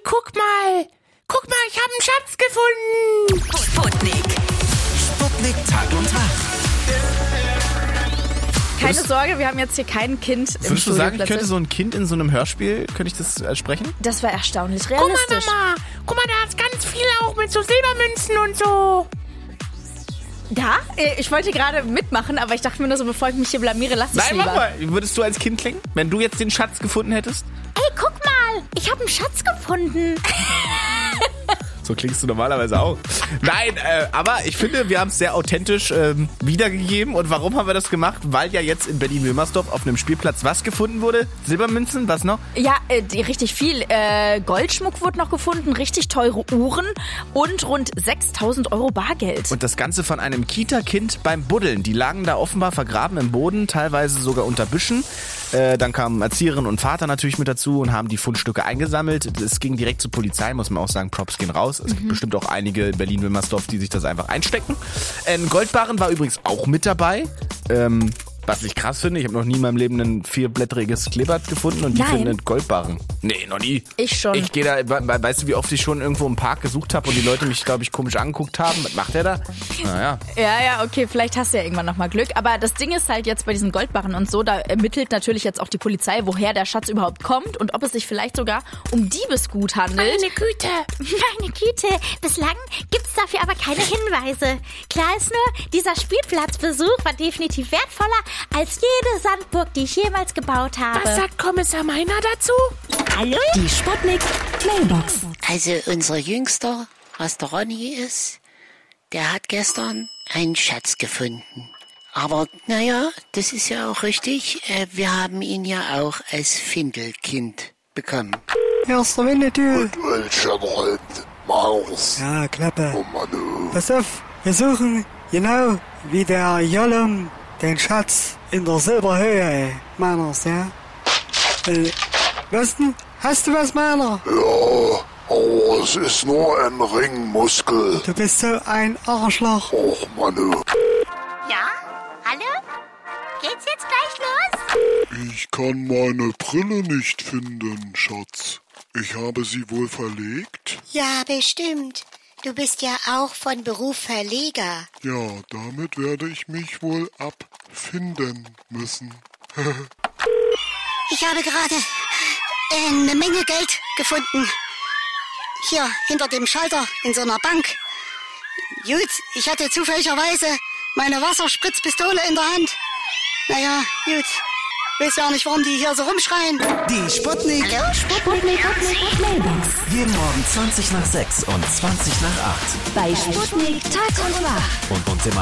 guck mal, ich habe einen Schatz gefunden. Sputnik Tag und Tag. Keine Sorge, wir haben jetzt hier kein Kind im Würdest du sagen, ich Studio könnte so ein Kind in so einem Hörspiel, könnte ich das sprechen? Das war erstaunlich Guck mal, realistisch. Mama, da ist ganz viel auch mit so Silbermünzen und so. Ja, ich wollte gerade mitmachen, aber ich dachte mir nur so, bevor ich mich hier blamiere, lass ich Nein, lieber. mach mal. Würdest du als Kind klingen, wenn du jetzt den Schatz gefunden hättest? Ey, guck mal, ich habe einen Schatz gefunden. So klingst du normalerweise auch. Nein, aber ich finde, wir haben es sehr authentisch wiedergegeben. Und warum haben wir das gemacht? Weil ja jetzt in Berlin-Wilmersdorf auf einem Spielplatz was gefunden wurde? Silbermünzen, was noch? Ja, richtig viel. Goldschmuck wurde noch gefunden, richtig teure Uhren und rund 6.000 Euro Bargeld. Und das Ganze von einem Kita-Kind beim Buddeln. Die lagen da offenbar vergraben im Boden, teilweise sogar unter Büschen. Dann kamen Erzieherin und Vater natürlich mit dazu und haben die Fundstücke eingesammelt. Es ging direkt zur Polizei, muss man auch sagen, Props gehen raus. Es gibt bestimmt auch einige in Berlin-Wilmersdorf, die sich das einfach einstecken. Ein Goldbarren war übrigens auch mit dabei. Was ich krass finde, ich habe noch nie in meinem Leben ein vierblättriges Kleeblatt gefunden und die Nein. finden einen Goldbarren. Nee, noch nie. Ich schon. Ich gehe da, weißt du, wie oft ich schon irgendwo im Park gesucht habe und die Leute mich, glaube ich, komisch angeguckt haben? Was macht der da? Naja. Ja, okay, vielleicht hast du ja irgendwann nochmal Glück. Aber das Ding ist halt jetzt bei diesen Goldbarren und so, da ermittelt natürlich jetzt auch die Polizei, woher der Schatz überhaupt kommt und ob es sich vielleicht sogar um Diebesgut handelt. Meine Güte, bislang gibt's dafür aber keine Hinweise. Klar ist nur, dieser Spielplatzbesuch war definitiv wertvoller als jede Sandburg, die ich jemals gebaut habe. Was sagt Kommissar Meiner dazu? Hallo? Die Sputnik Mailbox. Also unser Jüngster, was der Ronny ist, der hat gestern einen Schatz gefunden. Aber naja, das ist ja auch richtig. Wir haben ihn ja auch als Findelkind bekommen. Erster Winnetou. Maus. Ja, Klappe. Oh Mann, du. Pass auf, wir suchen genau wie der Jollum den Schatz in der Silberhöhe Meiners, ja? Was denn? Hast du was, Meiner? Ja, aber es ist nur ein Ringmuskel. Du bist so ein Arschloch. Och, Mann, du. Ja? Hallo? Geht's jetzt gleich los? Ich kann meine Brille nicht finden, Schatz. Ich habe sie wohl verlegt? Ja, bestimmt. Du bist ja auch von Beruf Verleger. Ja, damit werde ich mich wohl abfinden müssen. Ich habe gerade eine Menge Geld gefunden. Hier, hinter dem Schalter in so einer Bank. Gut, ich hatte zufälligerweise meine Wasserspritzpistole in der Hand. Naja, gut. Weiß ja auch nicht, warum die hier so rumschreien. Die Sputnik. Hallo? Sputnik Mailbox. Jeden Morgen 20 nach 6 und 20 nach 8. Bei Sputnik Tag und Wach. Und uns im